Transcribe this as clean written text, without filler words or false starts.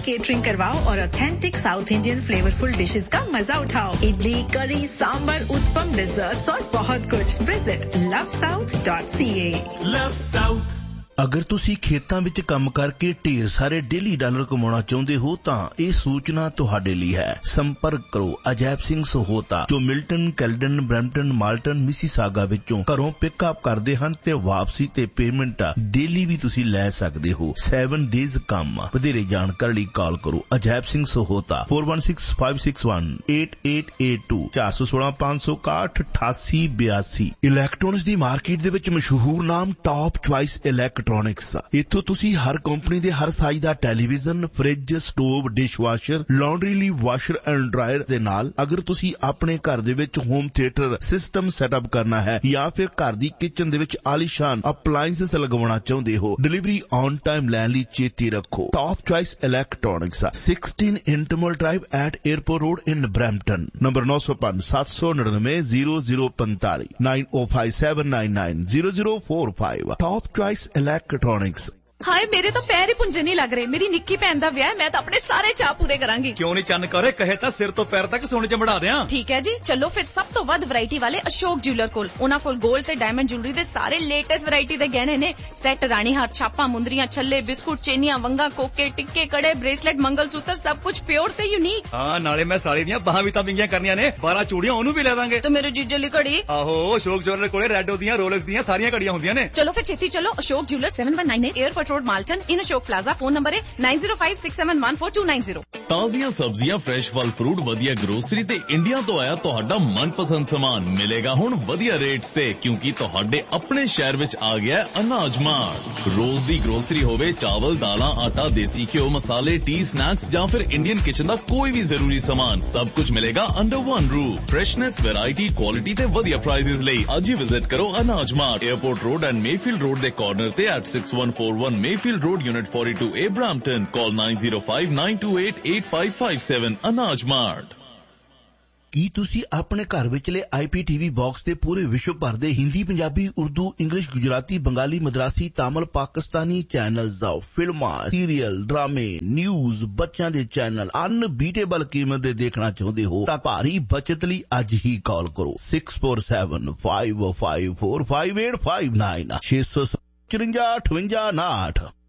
Catering करवाओ और authentic south Indian flavourful dishes का मजा उठाओ। इडली, करी, सांबर, उत्पम, डिजर्ट्स और बहुत कुछ। Visit lovesouth.ca। Love South। अगर तुसी खेतां विच काम करके ढेर सारे डेली डॉलर कमाना चाਹੁੰਦੇ हो ਤਾਂ ਇਹ सूचना ਤੁਹਾਡੇ ਲਈ है। संपर्क करो अजैब सिंह सहोता जो मिल्टन, कैल्डन, ब्रैम्पटन, माल्टन, मिसिसागा विचों घरों पिकअप करते हैं ते वापसी ते पेमेंट डेली भी तुसी ले सकते हो। 7 डेज काम। ਵਧੇਰੇ ਜਾਣਕਾਰੀ ਲਈ ਕਾਲ ਕਰੋ अजैब सिंह सहोता 4165618882 416 561 8882। इलैक्ट्रॉनिक्स दी मार्केट दे विच मशहूर नाम टॉप चॉइस इलैक्ट्रॉनिक्स। इत्थों तुसी हर कंपनी दे हर साइज दा television, fridge, stove, dishwasher, laundry Lee washer and dryer दे नाल अगर तुसी अपने घर दे विच होम थिएटर सिस्टम सेटअप करना है या फिर घर दी किचन दे विच आलीशान अप्लायंसेस लगवाना चाਹੁੰਦੇ हो, डिलीवरी ऑन टाइम लैन ली चेती रखो। Top choice electronics 16 इंटरमल drive eight airport road in Brampton. Number 905 799 0045 905799 0045। Top choice electronics. हाय मेरे तो पैर ही पुंजे नहीं लग रहे। मेरी निक्की भैन दा विआह, मैं तो अपने सारे चाह पूरे करांगी। क्यों नहीं चन्न करे, कहे तां सिर तो पैर तक सोने च बढ़ा दियां। ठीक है जी, चलो फिर सब तो वध वैरायटी वाले अशोक ज्वेलर कोल। उन्हां कोल गोल्ड ते डायमंड ज्वेलरी दे सारे लेटेस्ट वैरायटी दे गहने ने। सेट, रानी हार, छापा, मुंदरियां, छल्ले, बिस्कुट, चेनियां, वंगा, कोके, टिक्के, कड़े, ब्रेसलेट, मंगलसूत्र, सब कुछ प्योर ते यूनिक। हां नाले मैं साड़ी दियां बाहां भी तां विंगियां करनियां ने, 12 चूड़ियां ओनू भी ले दांगे। तो मेरे जीजे ली घड़ी? आहो अशोक ज्वेलर कोले रेडो दियां, रोलेक्स दियां सारियां घड़ियां हुंदियां ने। चलो फिर छेती चलो। Ashok jeweller 7198 airport road Malton इन अशोक प्लाजा। फोन नंबर है 9056714290। ताजियां सब्जियां, फ्रेश फल फ्रूट, वधिया ग्रोसरी ते इंडिया तो आया ਤੁਹਾਡਾ मनपसंद सामान मिलेगा हुण वधिया रेट्स ते, क्योंकि ਤੁਹਾਡੇ अपने शहर विच आ गया अनाज मार्ट। रोज दी ग्रोसरी होवे, चावल, दालां, आटा, देसी घिओ, मसाले, टी, स्नैक्स या फिर इंडियन किचन दा कोई भी जरूरी सामान, सब कुछ मिलेगा under one roof. Freshness, variety, quality ते वधिया प्राइसेस ਲਈ ਅੱਜ ਹੀ विजिट करो अनाज mart, airport road and Mayfield road they corner ते at 6141 Mayfield road unit 42A Brampton। Call 9059288557। अनाज मार्ट। ਕੀ ਤੁਸੀਂ ਆਪਣੇ ਘਰ ਵਿਚਲੇ IPTV ਬਾਕਸ ਤੇ ਪੂਰੇ ਵਿਸ਼ਵ ਭਰ ਦੇ ਹਿੰਦੀ, ਪੰਜਾਬੀ, ਉਰਦੂ, ਇੰਗਲਿਸ਼, ਗੁਜਰਾਤੀ, ਬੰਗਾਲੀ, ਮਦਰਾਸੀ, ਤਾਮਿਲ, ਪਾਕਿਸਤਾਨੀ ਚੈਨਲਸ ਦਾ ਫਿਲਮਾਂ, ਸੀਰੀਅਲ, ਡਰਾਮੇ, ਨਿਊਜ਼, ਬੱਚਿਆਂ ਦੇ ਚੈਨਲ ਅਨਬੀਟੇਬਲ ਕੀਮਤ ਦੇ ਦੇਖਣਾ ਚਾਹੁੰਦੇ ਹੋ ਤਾਂ ਭਾਰੀ ਬਚਤ ਲਈ ਅੱਜ ਹੀ ਕਾਲ ਕਰੋ 6475545859 654 5859।